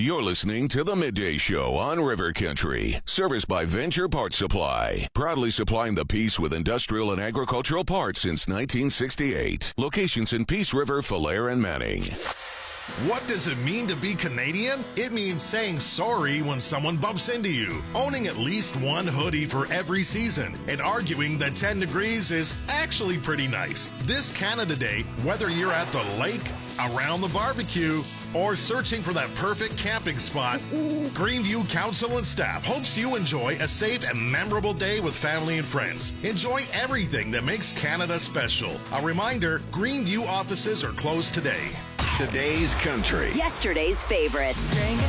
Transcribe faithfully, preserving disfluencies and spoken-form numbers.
You're listening to The Midday Show on River Country, serviced by Venture Parts Supply, proudly supplying the Peace with industrial and agricultural parts since nineteen sixty-eight. Locations in Peace River, Falher, and Manning. What does it mean to be Canadian? It means saying sorry when someone bumps into you, owning at least one hoodie for every season, and arguing that ten degrees is actually pretty nice. This Canada Day, whether you're at the lake, around the barbecue, or searching for that perfect camping spot, Greenview Council and staff hopes you enjoy a safe and memorable day with family and friends. Enjoy everything that makes Canada special. A reminder, Greenview offices are closed today. Today's country. Yesterday's favorites. Drinking